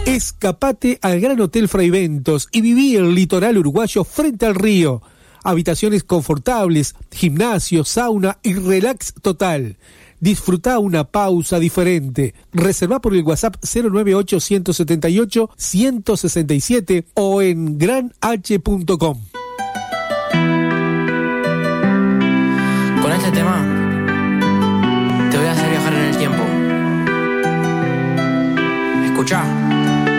Escapate al Gran Hotel Fraiventos y viví el litoral uruguayo frente al río. Habitaciones confortables, gimnasio, sauna y relax total. Disfrutá una pausa diferente. Reservá por el WhatsApp 098-178-167 o en granH.com. Con este tema te voy a hacer viajar en el tiempo. Escuchá.